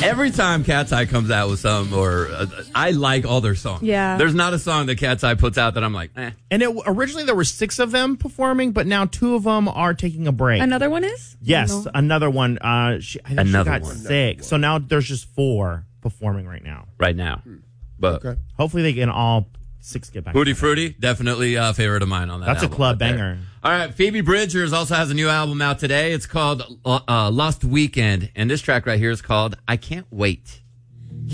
Every time Cat's Eye comes out with some, I like all their songs. Yeah. There's not a song that Cat's Eye puts out that I'm like, eh. And originally there were 6 of them performing, but now 2 of them are taking a break. Another one is? Yes, another one. I think Another she got one. sick. So now there's just 4 performing right now. Right now. But Hopefully they can all 6 get back. Hootie Fruity, definitely a favorite of mine on that That's album a club right there. banger. All right, Phoebe Bridgers also has a new album out today. It's called Lost Weekend, and this track right here is called I Can't Wait.